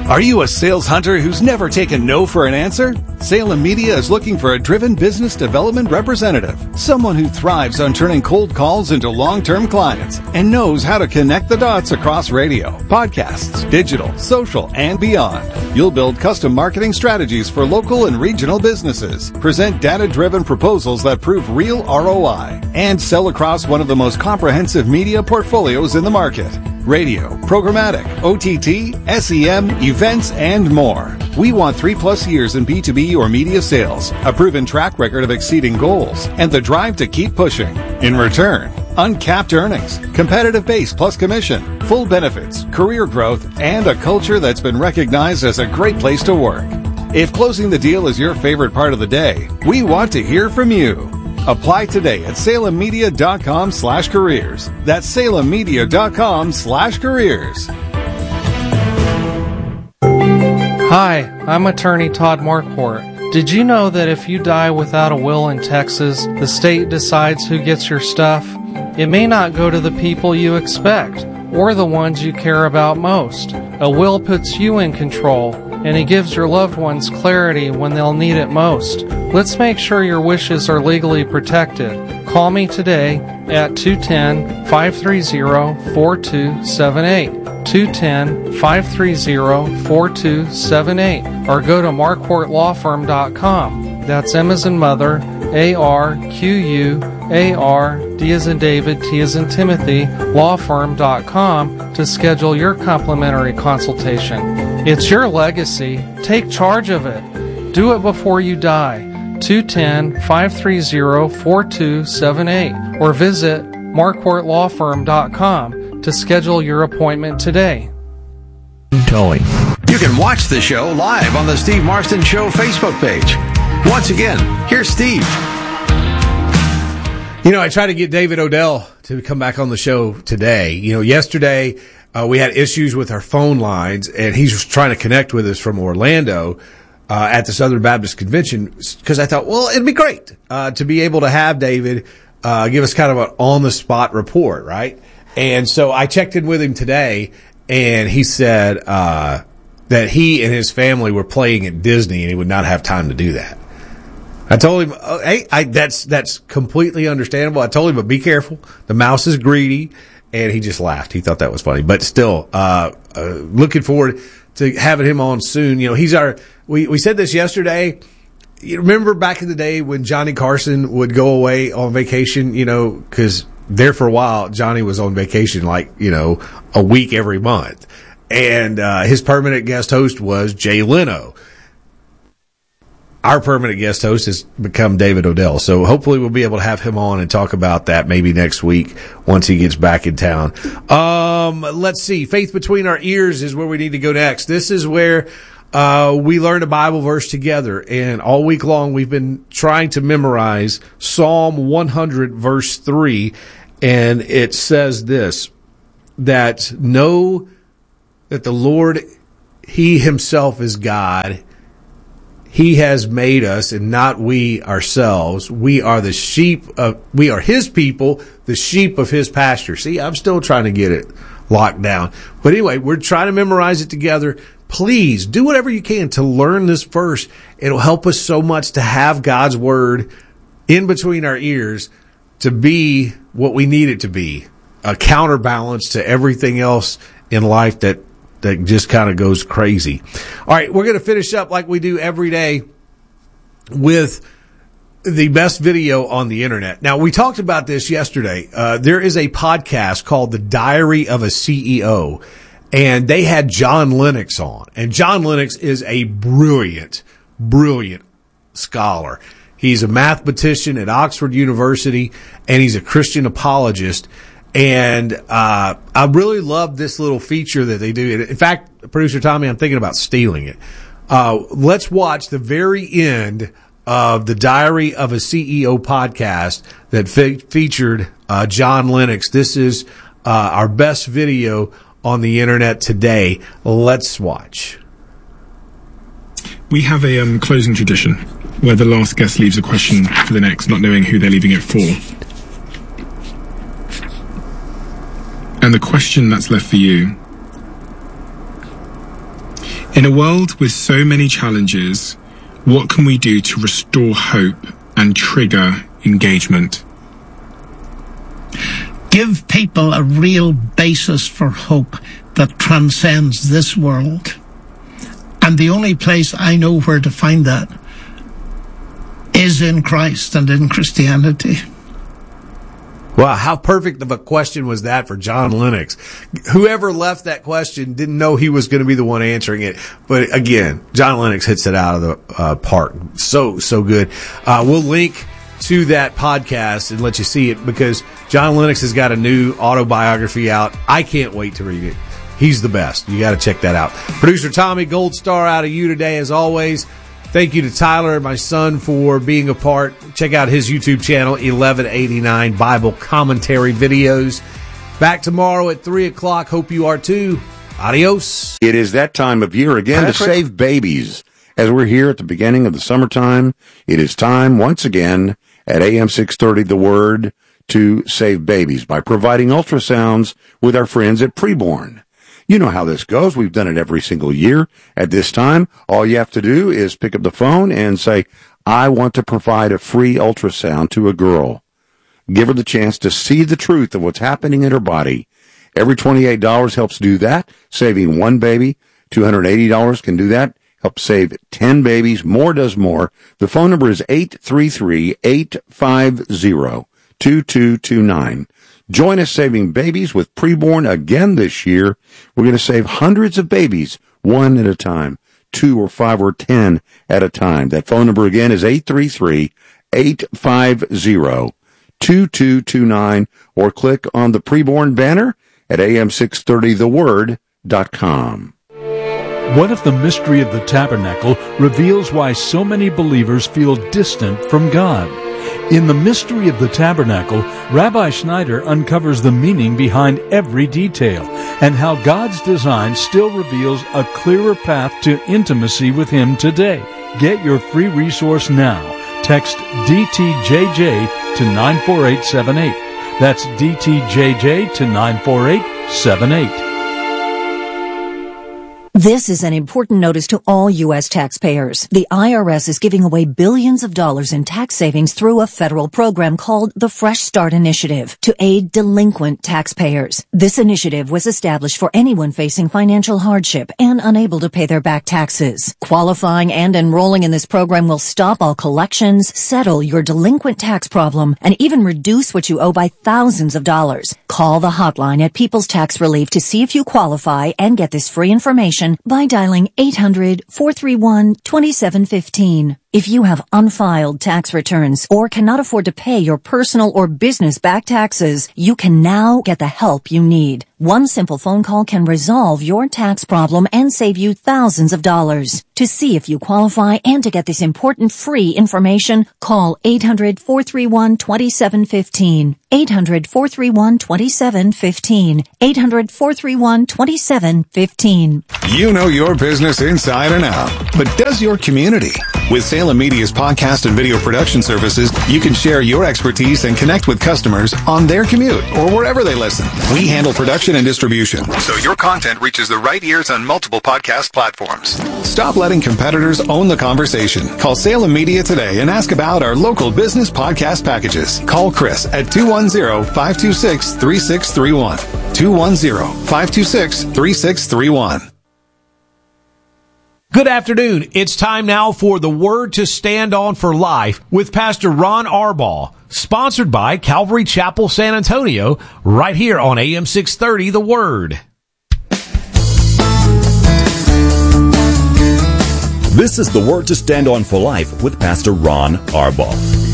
Are you a sales hunter who's never taken no for an answer? Salem Media is looking for a driven business development representative, someone who thrives on turning cold calls into long-term clients and knows how to connect the dots across radio, podcasts, digital, social, and beyond. You'll build custom marketing strategies for local and regional businesses, present data-driven proposals that prove real ROI, and sell across one of the most comprehensive media portfolios in the market. Radio, programmatic, OTT, SEM, events, and more. We want 3+ years in B2B or media sales, a proven track record of exceeding goals, and the drive to keep pushing. In return, uncapped earnings, competitive base plus commission, full benefits, career growth, and a culture that's been recognized as a great place to work. If closing the deal is your favorite part of the day, we want to hear from you. Apply today at salemmedia.com/careers. That's salemmedia.com/careers. Hi, I'm attorney Todd Marquardt. Did you know that if you die without a will in Texas, the state decides who gets your stuff? It may not go to the people you expect, or the ones you care about most. A will puts you in control, and it gives your loved ones clarity when they'll need it most. Let's make sure your wishes are legally protected. Call me today at 210-530-4278. 210-530-4278. Or go to marquartlawfirm.com. That's M as in mother, ARQUAR, D as in David, T as in Timothy, lawfirm.com to schedule your complimentary consultation. It's your legacy. Take charge of it. Do it before you die. 210-530-4278 or visit marquartlawfirm.com to schedule your appointment today. Towing. You can watch the show live on the Steve Marston Show Facebook page. Once again, here's Steve. You know, I tried to get David Odell to come back on the show today. You know, yesterday we had issues with our phone lines, and he's trying to connect with us from Orlando at the Southern Baptist Convention, because I thought, well, it'd be great to be able to have David give us kind of an on-the-spot report, right? And so I checked in with him today, and he said that he and his family were playing at Disney, and he would not have time to do that. I told him, hey, that's completely understandable. I told him, but be careful. The mouse is greedy. And he just laughed. He thought that was funny. But still, looking forward to having him on soon. You know, he's we said this yesterday. You remember back in the day when Johnny Carson would go away on vacation, you know, because there for a while, Johnny was on vacation like, you know, a week every month. And his permanent guest host was Jay Leno. Our permanent guest host has become David Odell. So hopefully we'll be able to have him on and talk about that maybe next week once he gets back in town. Let's see. Faith Between Our Ears is where we need to go next. This is where we learn a Bible verse together. And all week long we've been trying to memorize Psalm 100 verse 3. And it says this, that know that the Lord, He Himself is God. He has made us and not we ourselves. We are the sheep we are His people, the sheep of His pasture. See, I'm still trying to get it locked down. But anyway, we're trying to memorize it together. Please do whatever you can to learn this verse. It'll help us so much to have God's word in between our ears to be what we need it to be. A counterbalance to everything else in life that just kind of goes crazy. All right, we're going to finish up like we do every day with the best video on the internet. Now, we talked about this yesterday. There is a podcast called The Diary of a CEO, and they had John Lennox on. And John Lennox is a brilliant, brilliant scholar. He's a mathematician at Oxford University, and he's a Christian apologist. And I really love this little feature that they do. In fact, Producer Tommy, I'm thinking about stealing it. Let's watch the very end of the Diary of a CEO podcast that featured John Lennox. This is our best video on the internet today. Let's watch. We have a closing tradition where the last guest leaves a question for the next, not knowing who they're leaving it for. And the question that's left for you In a world with so many challenges, what can we do to restore hope and trigger engagement? Give people a real basis for hope that transcends this world. And the only place I know where to find that is in Christ and in Christianity. Wow, how perfect of a question was that for John Lennox? Whoever left that question didn't know he was going to be the one answering it. But again, John Lennox hits it out of the park. So good. We'll link to that podcast and let you see it because John Lennox has got a new autobiography out. I can't wait to read it. He's the best. You got to check that out. Producer Tommy, gold star out of you today as always. Thank you to Tyler and my son for being a part. Check out his YouTube channel, 1189 Bible Commentary Videos. Back tomorrow at 3 o'clock. Hope you are too. Adios. It is that time of year again to save babies. As we're here at the beginning of the summertime, it is time once again at AM 630 The Word to save babies by providing ultrasounds with our friends at Preborn. You know how this goes. We've done it every single year. At this time, all you have to do is pick up the phone and say, I want to provide a free ultrasound to a girl. Give her the chance to see the truth of what's happening in her body. Every $28 helps do that, saving one baby. $280 can do that. Help save 10 babies. More does more. The phone number is 833-850-2229. Join us saving babies with Preborn again this year. We're going to save hundreds of babies, one at a time, 2 or 5 or 10 at a time. That phone number again is 833-850-2229 or click on the Preborn banner at am630theword.com. What if the mystery of the tabernacle reveals why so many believers feel distant from God? In The Mystery of the Tabernacle, Rabbi Schneider uncovers the meaning behind every detail and how God's design still reveals a clearer path to intimacy with Him today. Get your free resource now. Text DTJJ to 94878. That's DTJJ to 94878. This is an important notice to all U.S. taxpayers. The IRS is giving away billions of dollars in tax savings through a federal program called the Fresh Start Initiative to aid delinquent taxpayers. This initiative was established for anyone facing financial hardship and unable to pay their back taxes. Qualifying and enrolling in this program will stop all collections, settle your delinquent tax problem, and even reduce what you owe by thousands of dollars. Call the hotline at People's Tax Relief to see if you qualify and get this free information by dialing 800-431-2715. If you have unfiled tax returns or cannot afford to pay your personal or business back taxes, you can now get the help you need. One simple phone call can resolve your tax problem and save you thousands of dollars. To see if you qualify and to get this important free information, call 800-431-2715. 800-431-2715. 800-431-2715. You know your business inside and out, but does your community? With Salem Media's podcast and video production services, you can share your expertise and connect with customers on their commute or wherever they listen. We handle production and distribution, so your content reaches the right ears on multiple podcast platforms. Stop letting competitors own the conversation. Call Salem Media today and ask about our local business podcast packages. Call Chris at 210-526-3631. 210-526-3631. Good afternoon. It's time now for the Word to Stand On for Life with Pastor Ron Arbaugh, sponsored by Calvary Chapel, San Antonio, right here on AM 630, The Word. This is the Word to Stand On for Life with Pastor Ron Arbaugh.